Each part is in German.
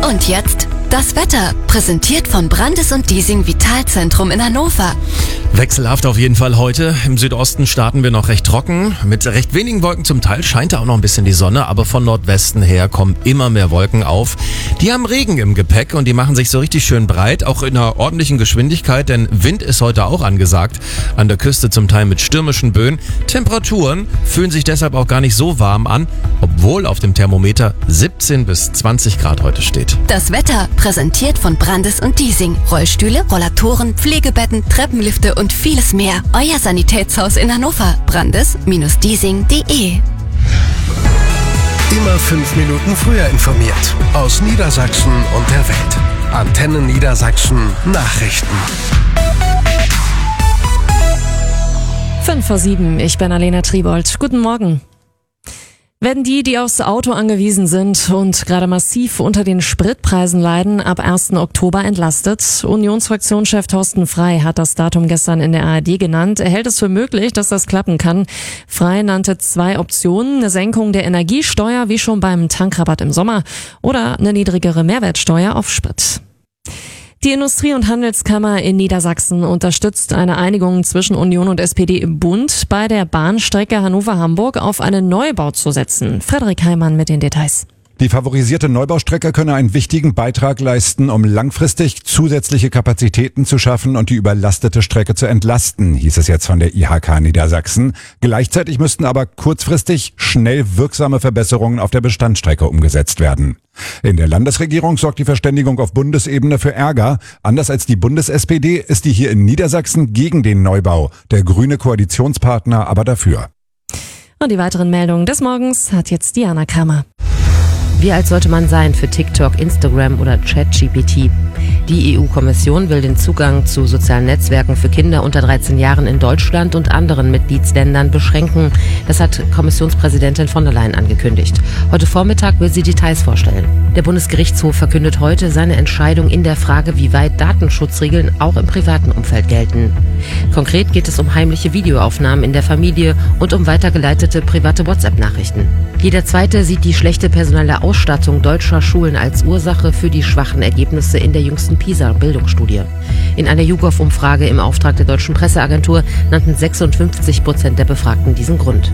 Und jetzt das Wetter, präsentiert von Brandes und Diesing Vitalzentrum in Hannover. Wechselhaft auf jeden Fall heute. Im Südosten starten wir noch recht trocken. Mit recht wenigen Wolken zum Teil scheint da auch noch ein bisschen die Sonne, aber von Nordwesten her kommen immer mehr Wolken auf. Die haben Regen im Gepäck und die machen sich so richtig schön breit, auch in einer ordentlichen Geschwindigkeit, denn Wind ist heute auch angesagt. An der Küste zum Teil mit stürmischen Böen. Temperaturen fühlen sich deshalb auch gar nicht so warm an, obwohl auf dem Thermometer 17 bis 20 Grad heute steht. Das Wetter, präsentiert von Brandes und Diesing. Rollstühle, Rollatoren, Pflegebetten, Treppenlifte und vieles mehr. Euer Sanitätshaus in Hannover. Brandes-diesing.de. Immer 5 Minuten früher informiert. Aus Niedersachsen und der Welt. Antenne Niedersachsen Nachrichten. 5:07, ich bin Alena Triebold. Guten Morgen. Werden die aufs Auto angewiesen sind und gerade massiv unter den Spritpreisen leiden, ab 1. Oktober entlastet? Unionsfraktionschef Thorsten Frey hat das Datum gestern in der ARD genannt. Er hält es für möglich, dass das klappen kann. Frey nannte 2 Optionen: eine Senkung der Energiesteuer, wie schon beim Tankrabatt im Sommer, oder eine niedrigere Mehrwertsteuer auf Sprit. Die Industrie- und Handelskammer in Niedersachsen unterstützt eine Einigung zwischen Union und SPD im Bund, bei der Bahnstrecke Hannover-Hamburg auf einen Neubau zu setzen. Frederik Heimann mit den Details. Die favorisierte Neubaustrecke könne einen wichtigen Beitrag leisten, um langfristig zusätzliche Kapazitäten zu schaffen und die überlastete Strecke zu entlasten, hieß es jetzt von der IHK Niedersachsen. Gleichzeitig müssten aber kurzfristig schnell wirksame Verbesserungen auf der Bestandsstrecke umgesetzt werden. In der Landesregierung sorgt die Verständigung auf Bundesebene für Ärger. Anders als die Bundes-SPD ist die hier in Niedersachsen gegen den Neubau, der grüne Koalitionspartner aber dafür. Und die weiteren Meldungen des Morgens hat jetzt Diana Kramer. Wie alt sollte man sein für TikTok, Instagram oder ChatGPT? Die EU-Kommission will den Zugang zu sozialen Netzwerken für Kinder unter 13 Jahren in Deutschland und anderen Mitgliedsländern beschränken. Das hat Kommissionspräsidentin von der Leyen angekündigt. Heute Vormittag will sie Details vorstellen. Der Bundesgerichtshof verkündet heute seine Entscheidung in der Frage, wie weit Datenschutzregeln auch im privaten Umfeld gelten. Konkret geht es um heimliche Videoaufnahmen in der Familie und um weitergeleitete private WhatsApp-Nachrichten. Jeder Zweite sieht die schlechte personelle Ausstattung deutscher Schulen als Ursache für die schwachen Ergebnisse in der jüngsten PISA-Bildungsstudie. In einer YouGov-Umfrage im Auftrag der Deutschen Presseagentur nannten 56% der Befragten diesen Grund.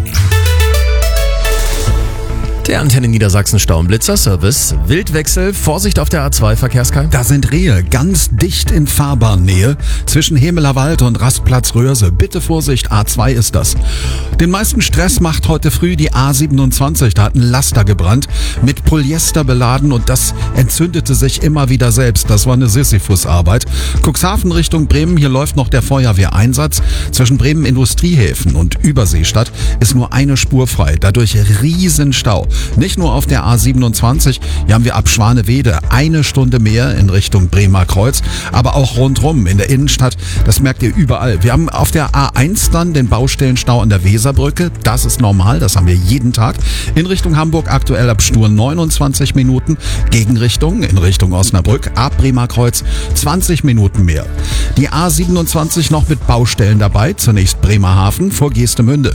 Der Antenne Niedersachsen Stau- und Blitzerservice. Wildwechsel, Vorsicht auf der A2, Verkehrskai. Da sind Rehe ganz dicht in Fahrbahnnähe zwischen Hemelerwald und Rastplatz Röhrse. Bitte Vorsicht, A2 ist das. Den meisten Stress macht heute früh die A27. Da hat ein Laster gebrannt, mit Polyester beladen, und das entzündete sich immer wieder selbst. Das war eine Sisyphus-Arbeit. Cuxhaven Richtung Bremen, hier läuft noch der Feuerwehreinsatz. Zwischen Bremen Industriehäfen und Überseestadt ist nur eine Spur frei. Dadurch Riesenstau. Nicht nur auf der A27, hier haben wir ab Schwanewede 1 Stunde mehr in Richtung Bremer Kreuz, aber auch rundrum in der Innenstadt, das merkt ihr überall. Wir haben auf der A1 dann den Baustellenstau an der Weserbrücke, das ist normal, das haben wir jeden Tag. In Richtung Hamburg aktuell ab Stur 29 Minuten, Gegenrichtung in Richtung Osnabrück, ab Bremer Kreuz 20 Minuten mehr. Die A27 noch mit Baustellen dabei, zunächst Bremerhaven vor Geestemünde,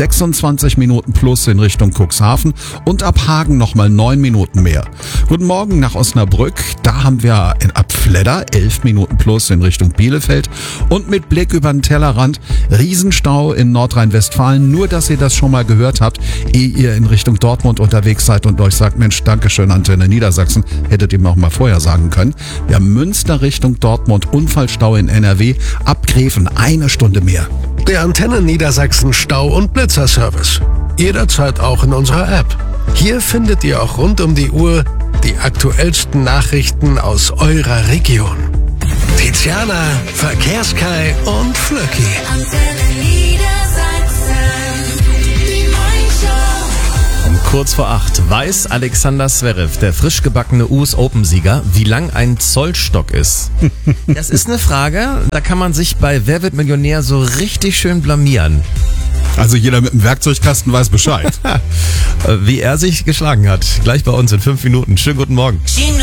26 Minuten plus in Richtung Cuxhaven und ab Hagen nochmal 9 Minuten mehr. Guten Morgen nach Osnabrück, da haben wir ab Fledder 11 Minuten plus in Richtung Bielefeld und mit Blick über den Tellerrand Riesenstau in Nordrhein-Westfalen. Nur, dass ihr das schon mal gehört habt, ehe ihr in Richtung Dortmund unterwegs seid und euch sagt, Mensch, Dankeschön Antenne Niedersachsen, hättet ihr mir auch mal vorher sagen können. Wir haben Münster Richtung Dortmund, Unfallstau in NRW, ab Gräfen 1 Stunde mehr. Der Antenne Niedersachsen Stau- und Blitzerservice. Jederzeit auch in unserer App. Hier findet ihr auch rund um die Uhr die aktuellsten Nachrichten aus eurer Region. Tiziana, Verkehrskai und Flöcki. Antenne Niedersachsen, die Morningshow. Um kurz vor 8 weiß Alexander Zverev, der frisch gebackene US Open-Sieger, wie lang ein Zollstock ist. Das ist eine Frage, da kann man sich bei Wer wird Millionär so richtig schön blamieren. Also jeder mit dem Werkzeugkasten weiß Bescheid. Wie er sich geschlagen hat. Gleich bei uns in 5 Minuten. Schönen guten Morgen.